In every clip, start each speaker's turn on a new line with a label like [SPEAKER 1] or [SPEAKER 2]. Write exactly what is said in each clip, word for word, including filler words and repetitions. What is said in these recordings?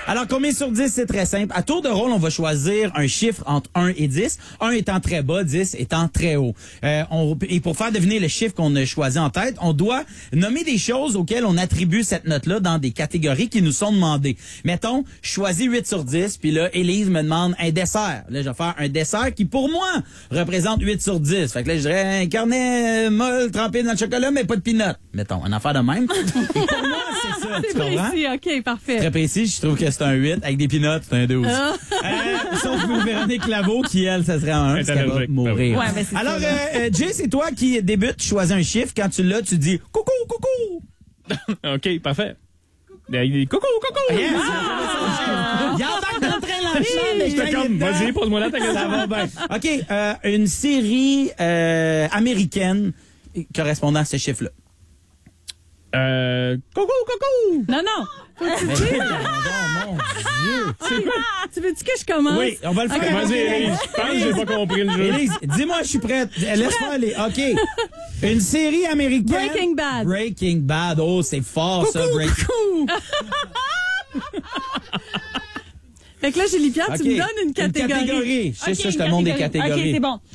[SPEAKER 1] Alors, combien sur dix, c'est très simple. À tour de rôle, on va choisir un chiffre entre un et dix. un étant très bas, dix étant très haut. Euh, on, et pour faire deviner le chiffre qu'on a choisi en tête, on doit nommer des choses auxquelles on attribue cette note-là dans des catégories qui nous sont demandées. Mettons, je choisis huit sur dix, puis là, Élise me demande un dessert. Là, je vais faire un dessert qui, pour moi, représente huit sur dix. Fait que là, je dirais un cornet molle trempé dans le chocolat, mais pas de peanut. Mettons, une affaire de même. Et pour moi, c'est ça.
[SPEAKER 2] C'est
[SPEAKER 1] Tu comprends?
[SPEAKER 2] précis, OK, parfait.
[SPEAKER 1] Très précis, je trouve que c'est un huit. Avec des peanuts, c'est un douze.
[SPEAKER 2] Ah.
[SPEAKER 1] Euh, sauf pour Véronique Laveau, qui, elle, ça serait un un, parce qu'elle va mourir.
[SPEAKER 2] Ouais, ben, c'est
[SPEAKER 1] Alors,
[SPEAKER 2] ça,
[SPEAKER 1] euh, euh, Jay, c'est toi qui débute, tu choisis un chiffre. Quand tu l'as, tu dis « Coucou, coucou! »
[SPEAKER 3] OK, parfait. Il dit coucou, coucou!
[SPEAKER 1] Yes! Ah. Il embarque dans le train l'enchaîne, mais je
[SPEAKER 3] J'étais comme,
[SPEAKER 1] dedans.
[SPEAKER 3] vas-y, pose-moi là ta question.
[SPEAKER 1] Ça va bien. OK, euh, une série euh, américaine correspondant à ce chiffre-là.
[SPEAKER 3] Euh, coucou, coucou!
[SPEAKER 2] Non, non. Faut que tu
[SPEAKER 1] Mais
[SPEAKER 2] dises.
[SPEAKER 1] pardon, mon Dieu!
[SPEAKER 2] C'est quoi? Tu veux-tu que je commence?
[SPEAKER 1] Oui, on va le faire.
[SPEAKER 2] Ok.
[SPEAKER 3] Vas-y, Élise, je pense que j'ai pas compris le jeu.
[SPEAKER 1] Élise, dis-moi, je suis prête. Laisse-moi aller. OK. Une série américaine.
[SPEAKER 2] Breaking Bad.
[SPEAKER 1] Breaking Bad. Oh, c'est fort, ça. Breaking
[SPEAKER 2] Fait que là, Julie Pierre, tu
[SPEAKER 1] OK.
[SPEAKER 2] me donnes une catégorie.
[SPEAKER 1] Une catégorie. Je sais
[SPEAKER 4] Ok,
[SPEAKER 1] ça, je
[SPEAKER 4] une
[SPEAKER 1] te montre des
[SPEAKER 4] catégorie.
[SPEAKER 1] catégories.
[SPEAKER 4] OK, c'est bon.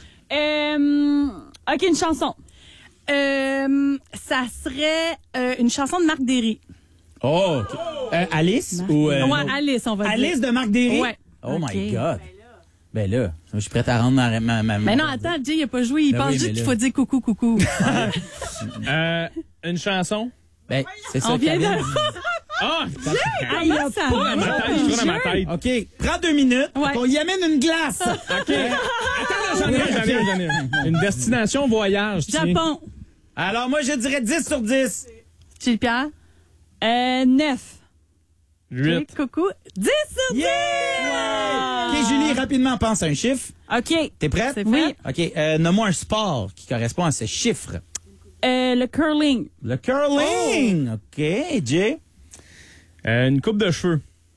[SPEAKER 4] Euh, OK, une chanson.
[SPEAKER 2] Euh, ça serait euh, une chanson de Marc Derry.
[SPEAKER 1] Oh, OK. Euh, Alice ou... euh,
[SPEAKER 2] ouais,
[SPEAKER 1] non.
[SPEAKER 2] Alice, on va
[SPEAKER 1] Alice
[SPEAKER 2] dire.
[SPEAKER 1] de Marc Derry?
[SPEAKER 2] Ouais.
[SPEAKER 1] Oh
[SPEAKER 2] OK.
[SPEAKER 1] my God. Ben là, je suis prête à rendre ma... ma, ma
[SPEAKER 2] Mais non, attends, Jay, il a pas joué. Il
[SPEAKER 1] Ben
[SPEAKER 2] pense
[SPEAKER 1] oui,
[SPEAKER 2] juste
[SPEAKER 1] mais
[SPEAKER 2] qu'il
[SPEAKER 1] là-
[SPEAKER 2] faut dire coucou, coucou.
[SPEAKER 3] Euh, une chanson.
[SPEAKER 1] Ben, c'est ça.
[SPEAKER 2] On vient de...
[SPEAKER 1] Karine.
[SPEAKER 3] Ah!
[SPEAKER 2] Ah, il a
[SPEAKER 3] Pas dans ma tête, je suis dans ma tête.
[SPEAKER 1] OK, prends deux minutes.
[SPEAKER 2] Ouais.
[SPEAKER 1] On y amène une glace.
[SPEAKER 3] OK. Attends, j'en ai, j'en ai, j'en ai. Une destination voyage, tiens.
[SPEAKER 2] Japon.
[SPEAKER 1] Alors, moi, je dirais dix sur dix.
[SPEAKER 2] Julie Pierre.
[SPEAKER 4] Euh, neuf.
[SPEAKER 3] Huit.
[SPEAKER 2] OK, coucou. dix sur dix!
[SPEAKER 1] Yeah! OK, Julie, rapidement, pense à un chiffre.
[SPEAKER 4] OK.
[SPEAKER 1] T'es prête?
[SPEAKER 2] C'est
[SPEAKER 4] Oui.
[SPEAKER 2] fait.
[SPEAKER 1] OK, euh, nomme-moi un sport qui correspond à ce chiffre.
[SPEAKER 4] Euh, le curling.
[SPEAKER 1] Le curling. OK, Jay.
[SPEAKER 3] Euh, une coupe de cheveux.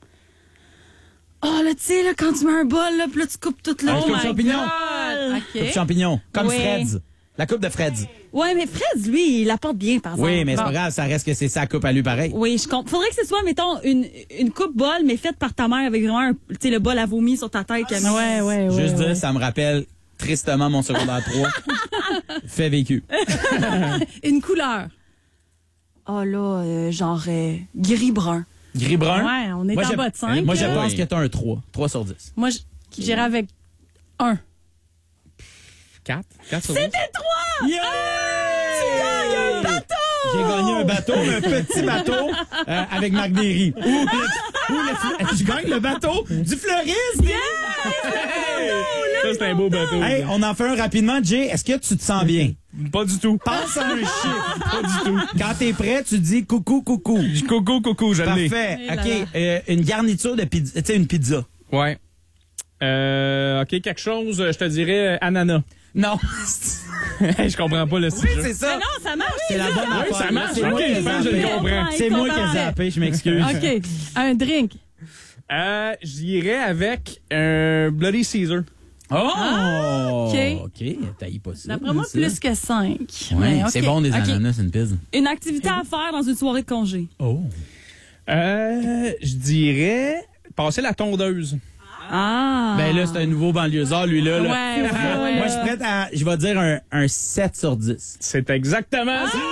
[SPEAKER 2] Oh, là, tu sais, là, quand tu mets un bol, là, puis là, tu coupes tout le...
[SPEAKER 1] Un
[SPEAKER 2] Oh
[SPEAKER 1] coupe
[SPEAKER 2] my
[SPEAKER 1] champignon.
[SPEAKER 2] God.
[SPEAKER 1] Coupe
[SPEAKER 2] OK.
[SPEAKER 1] champignon. Comme
[SPEAKER 4] Oui.
[SPEAKER 1] Fred's. La coupe de Fred's.
[SPEAKER 4] Ouais, mais Fred, lui, il apporte bien, par exemple.
[SPEAKER 1] Oui, mais c'est
[SPEAKER 4] Bon.
[SPEAKER 1] pas grave, ça reste que c'est sa coupe à lui pareil.
[SPEAKER 4] Oui, je comprends. Faudrait que ce soit, mettons, une, une coupe bol, mais faite par ta mère avec vraiment, un- tu sais, le bol à vomi sur ta tête. qu'elle met.
[SPEAKER 2] Ouais, ouais, ouais.
[SPEAKER 1] Juste
[SPEAKER 2] ouais.
[SPEAKER 1] dire, ça me rappelle tristement mon secondaire trois. Fait vécu.
[SPEAKER 2] Une couleur.
[SPEAKER 4] Oh là, euh, genre euh, gris-brun.
[SPEAKER 1] Gris-brun.
[SPEAKER 2] Ouais, on est
[SPEAKER 1] Moi,
[SPEAKER 2] en
[SPEAKER 1] je-
[SPEAKER 2] bas de cinq.
[SPEAKER 1] Moi, je
[SPEAKER 2] là.
[SPEAKER 1] pense que t'as un trois. trois sur dix.
[SPEAKER 2] Moi, je- j'irais avec un.
[SPEAKER 3] Quatre. Quatre sur dix.
[SPEAKER 2] C'était trois!
[SPEAKER 1] Yeah!
[SPEAKER 2] Il y a un bateau!
[SPEAKER 1] J'ai gagné un bateau, un petit bateau euh, avec Marc Derry. Ou le, ou le fle- je gagne le bateau du fleuriste.
[SPEAKER 3] Ça, c'est un beau bateau.
[SPEAKER 1] Hey, on en fait un rapidement, Jay. Est-ce que tu te sens bien?
[SPEAKER 3] Pas du tout.
[SPEAKER 1] Pense à un chiffre. Pas du tout. Quand t'es prêt, tu dis coucou, coucou.
[SPEAKER 3] Coucou, coucou, je l'ai.
[SPEAKER 1] Parfait.
[SPEAKER 2] Eh là
[SPEAKER 1] OK.
[SPEAKER 2] là.
[SPEAKER 1] euh, une garniture de pizza. Tu sais, une pizza.
[SPEAKER 3] Ouais. Euh, OK, quelque chose, je te dirais euh, ananas.
[SPEAKER 1] Non.
[SPEAKER 3] Je comprends pas le style.
[SPEAKER 1] Oui, c'est ça.
[SPEAKER 2] Ah non, ça marche!
[SPEAKER 1] C'est la bonne
[SPEAKER 3] Oui,
[SPEAKER 1] affaire.
[SPEAKER 3] ça marche.
[SPEAKER 1] C'est moi
[SPEAKER 3] OK,
[SPEAKER 1] qui ai
[SPEAKER 3] je pense que je le
[SPEAKER 1] zappé.
[SPEAKER 3] comprends.
[SPEAKER 1] C'est moi qui ai
[SPEAKER 2] comprends.
[SPEAKER 1] zappé, je m'excuse.
[SPEAKER 2] OK. Un drink.
[SPEAKER 3] Euh, j'irais avec un Bloody Caesar.
[SPEAKER 1] Oh!
[SPEAKER 2] OK.
[SPEAKER 1] OK. T'haïs pas ça.
[SPEAKER 2] D'après moi,
[SPEAKER 1] ça.
[SPEAKER 2] plus que cinq.
[SPEAKER 1] Ouais,
[SPEAKER 2] Mais OK.
[SPEAKER 1] c'est bon des
[SPEAKER 4] OK.
[SPEAKER 1] ananas, une pizza.
[SPEAKER 4] Une activité à faire dans une soirée de congé.
[SPEAKER 1] Oh.
[SPEAKER 3] Euh, je dirais passer la tondeuse.
[SPEAKER 4] Ah.
[SPEAKER 1] Ben là, c'est un nouveau banlieusard, lui, là. là.
[SPEAKER 2] Ouais, ouais, ouais.
[SPEAKER 1] Moi, je suis prête à... Je vais dire un, un sept sur dix.
[SPEAKER 3] C'est exactement ça.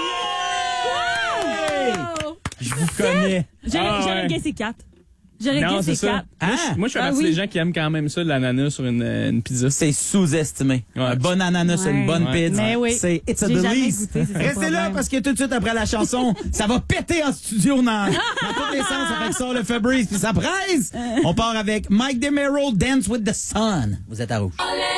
[SPEAKER 2] Oh!
[SPEAKER 1] Je vous connais.
[SPEAKER 4] J'aurais
[SPEAKER 3] Ah,
[SPEAKER 4] j'aurais
[SPEAKER 3] ouais.
[SPEAKER 4] guessé quatre. J'aurais
[SPEAKER 3] Non, c'est
[SPEAKER 4] guessé
[SPEAKER 3] ça.
[SPEAKER 4] quatre.
[SPEAKER 1] Ah,
[SPEAKER 3] Moi, je- moi, je fais
[SPEAKER 4] Ah
[SPEAKER 3] partie
[SPEAKER 4] oui.
[SPEAKER 3] des gens qui aiment quand même ça, de l'ananas sur une, euh, une pizza.
[SPEAKER 1] c'est sous-estimé.
[SPEAKER 3] Ouais.
[SPEAKER 1] Un bon ananas sur une
[SPEAKER 4] Ouais.
[SPEAKER 1] bonne
[SPEAKER 3] Ouais.
[SPEAKER 1] pizza.
[SPEAKER 2] Mais oui.
[SPEAKER 1] C'est It's a
[SPEAKER 4] J'ai jamais
[SPEAKER 1] Belize.
[SPEAKER 4] goûté, c'est ça le
[SPEAKER 1] Restez là
[SPEAKER 4] problème.
[SPEAKER 1] parce que tout de suite après la chanson, ça va péter en studio dans, dans tous les sens avec ça, le Fabrice puis ça presse. On part avec Mike DeMero, Dance with the Sun. Vous êtes à rouge.